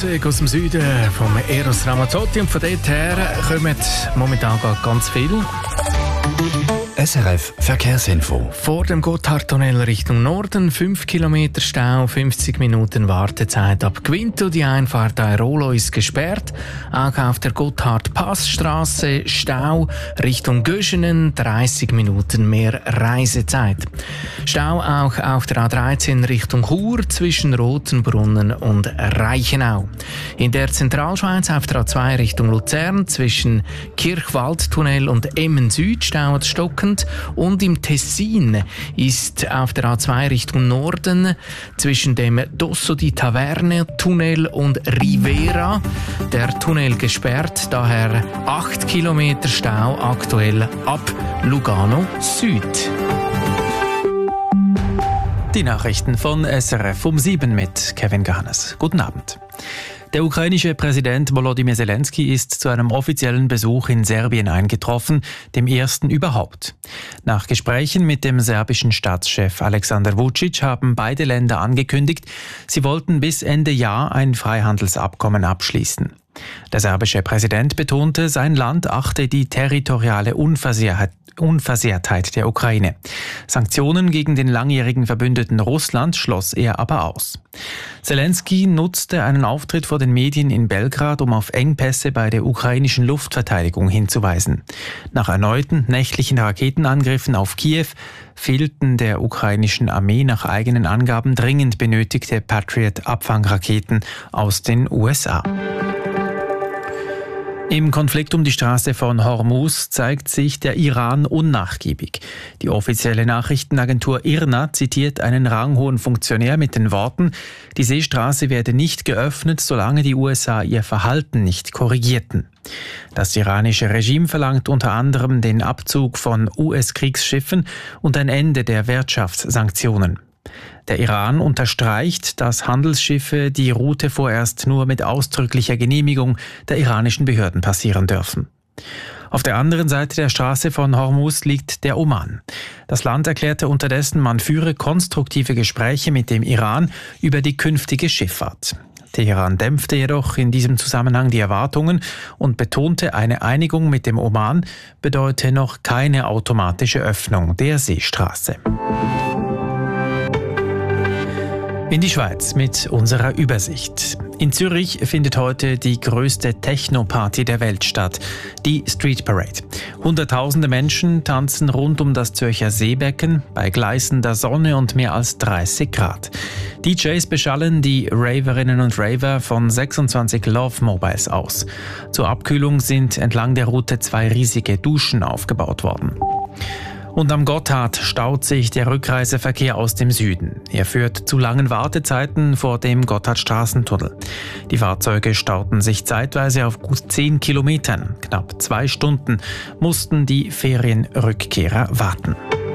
Ausweg aus dem Süden vom Eros Ramazzotti und von dort her kommen momentan ganz viel. SRF Verkehrsinfo. Vor dem Gotthardtunnel Richtung Norden 5 Kilometer Stau, 50 Minuten Wartezeit ab Quinto. Die Einfahrt Airolo ist gesperrt. Auch auf der Gotthard-Passstraße Stau Richtung Göschenen, 30 Minuten mehr Reisezeit. Stau auch auf der A13 Richtung Chur zwischen Rotenbrunnen und Reichenau. In der Zentralschweiz auf der A2 Richtung Luzern zwischen Kirchwaldtunnel und Emmen Süd stauet stockend. Und im Tessin ist auf der A2 Richtung Norden zwischen dem Dosso di Taverne Tunnel und Rivera der Tunnel gesperrt, daher 8 Kilometer Stau aktuell ab Lugano Süd. Die Nachrichten von SRF um 7 mit Kevin Gahanes. Guten Abend. Der ukrainische Präsident Volodymyr Zelensky ist zu einem offiziellen Besuch in Serbien eingetroffen, dem ersten überhaupt. Nach Gesprächen mit dem serbischen Staatschef Aleksandar Vučić haben beide Länder angekündigt, sie wollten bis Ende Jahr ein Freihandelsabkommen abschließen. Der serbische Präsident betonte, sein Land achte die territoriale Unversehrtheit der Ukraine. Sanktionen gegen den langjährigen Verbündeten Russland schloss er aber aus. Zelensky nutzte einen Auftritt vor den Medien in Belgrad, um auf Engpässe bei der ukrainischen Luftverteidigung hinzuweisen. Nach erneuten nächtlichen Raketenangriffen auf Kiew fehlten der ukrainischen Armee nach eigenen Angaben dringend benötigte Patriot-Abfangraketen aus den USA. Im Konflikt um die Straße von Hormuz zeigt sich der Iran unnachgiebig. Die offizielle Nachrichtenagentur IRNA zitiert einen ranghohen Funktionär mit den Worten, die Seestraße werde nicht geöffnet, solange die USA ihr Verhalten nicht korrigierten. Das iranische Regime verlangt unter anderem den Abzug von US-Kriegsschiffen und ein Ende der Wirtschaftssanktionen. Der Iran unterstreicht, dass Handelsschiffe die Route vorerst nur mit ausdrücklicher Genehmigung der iranischen Behörden passieren dürfen. Auf der anderen Seite der Straße von Hormuz liegt der Oman. Das Land erklärte unterdessen, man führe konstruktive Gespräche mit dem Iran über die künftige Schifffahrt. Teheran dämpfte jedoch in diesem Zusammenhang die Erwartungen und betonte, eine Einigung mit dem Oman bedeute noch keine automatische Öffnung der Seestraße. In die Schweiz mit unserer Übersicht. In Zürich findet heute die größte Techno-Party der Welt statt, die Street Parade. Hunderttausende Menschen tanzen rund um das Zürcher Seebecken bei gleißender Sonne und mehr als 30 Grad. DJs beschallen die Raverinnen und Raver von 26 Love Mobiles aus. Zur Abkühlung sind entlang der Route 2 riesige Duschen aufgebaut worden. Und am Gotthard staut sich der Rückreiseverkehr aus dem Süden. Er führt zu langen Wartezeiten vor dem Gotthardstraßentunnel. Die Fahrzeuge stauten sich zeitweise auf gut 10 Kilometern. Knapp 2 Stunden mussten die Ferienrückkehrer warten.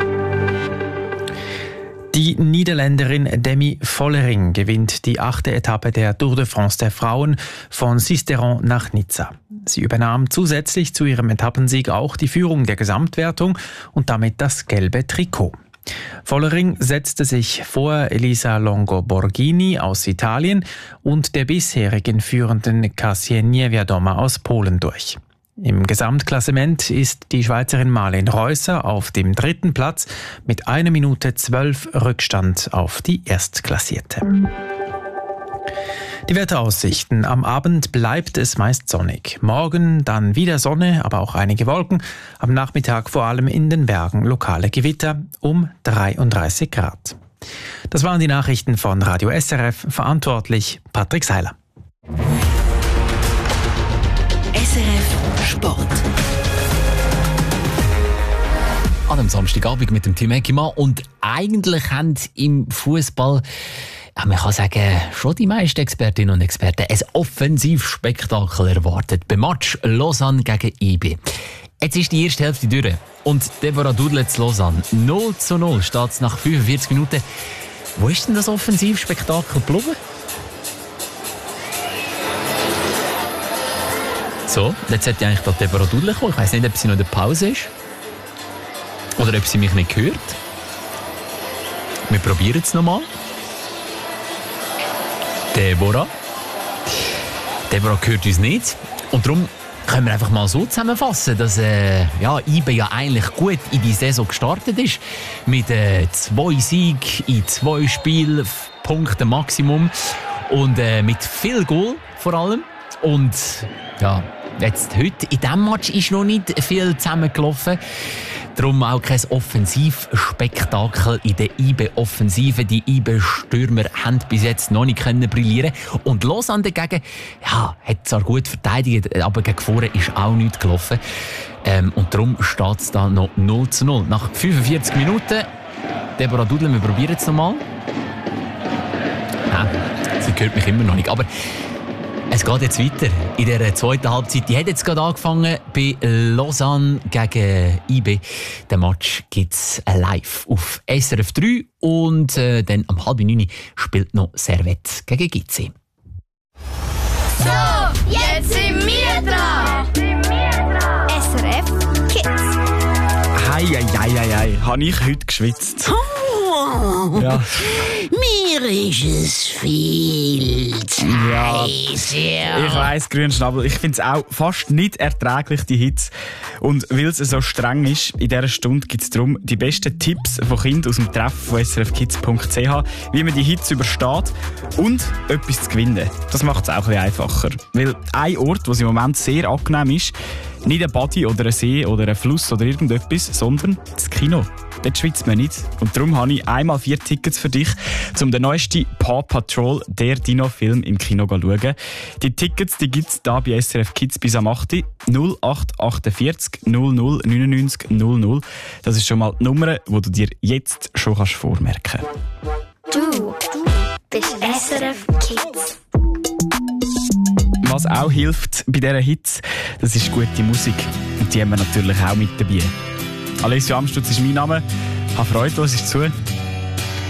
Die Niederländerin Demi Vollering gewinnt die 8. Etappe der Tour de France der Frauen von Sisteron nach Nizza. Sie übernahm zusätzlich zu ihrem Etappensieg auch die Führung der Gesamtwertung und damit das gelbe Trikot. Vollering setzte sich vor Elisa Longo-Borghini aus Italien und der bisherigen führenden Kasia Niewiadoma aus Polen durch. Im Gesamtklassement ist die Schweizerin Marlen Reusser auf dem 3. Platz mit 1 Minute 12 Rückstand auf die Erstklassierte. Die Wetteraussichten. Am Abend bleibt es meist sonnig. Morgen dann wieder Sonne, aber auch einige Wolken. Am Nachmittag vor allem in den Bergen lokale Gewitter um 33 Grad. Das waren die Nachrichten von Radio SRF. Verantwortlich Patrick Seiler. SRF Sport. An einem Samstagabend mit dem Team Eckimann. Und eigentlich haben im Fußball, man kann sagen, schon die meisten Expertinnen und Experten ein Offensivspektakel erwartet. Beim Match Lausanne gegen IB. Jetzt ist die erste Hälfte durch. Und Deborah Dudley zu Lausanne. 0:0 steht es nach 45 Minuten. Wo ist denn das Offensivspektakel geblieben? So, jetzt hätte eigentlich Deborah Dudley kommen. Ich weiss nicht, ob sie noch in der Pause ist. Oder ob sie mich nicht hört. Wir probieren es nochmal. Deborah. Deborah hört uns nicht. Und darum können wir einfach mal so zusammenfassen, dass IB ja eigentlich gut in die Saison gestartet ist. Mit 2 Siegen in 2 Spielen, Punkten Maximum. Und mit viel Goal vor allem. Und ja, jetzt heute in diesem Match ist noch nicht viel zusammengelaufen. Darum auch kein Offensivspektakel in der IB-Offensive. Die IB-Stürmer haben bis jetzt noch nicht brillieren können. Und Lausanne dagegen, ja, hat zwar gut verteidigt, aber gegen vorne ist auch nichts gelaufen. Und darum steht es da noch 0:0. Nach 45 Minuten, Deborah Dudler, wir probieren es nochmal. Sie hört mich immer noch nicht. Aber es geht jetzt weiter in der zweiten Halbzeit. Die hat jetzt gerade angefangen bei Lausanne gegen IB. Den Match gibt es live auf SRF 3 und dann um 8:30 spielt noch Servette gegen Gizzi. So, jetzt sind wir dran! SRF Kids. Hei, habe ich heute geschwitzt. Ja. Mir ist es viel zu heiß. Ich weiss, Grünschnabel, ich finde es auch fast nicht erträglich, die Hitze. Und weil es so streng ist, in dieser Stunde gibt es darum die besten Tipps von Kindern aus dem Treffen von srfkids.ch, wie man die Hitze übersteht und etwas zu gewinnen. Das macht es auch ein bisschen einfacher. Weil ein Ort, wo es im Moment sehr angenehm ist, nicht ein Body oder ein See oder ein Fluss oder irgendetwas, sondern das Kino. Dort schwitzt man nicht. Und darum habe ich einmal 4 Tickets für dich, um den neuesten Paw Patrol, der Dino-Film, im Kino zu schauen. Die Tickets gibt es hier bei SRF Kids bis am 8. 0848 00 99 00. Das ist schon mal die Nummer, die du dir jetzt schon vormerken kannst. Du bist SRF Kids. Was auch hilft bei dieser Hitze, das ist gute Musik. Und die haben wir natürlich auch mit dabei. Alessio Amstutz ist mein Name. Habe Freude, hörst du zu.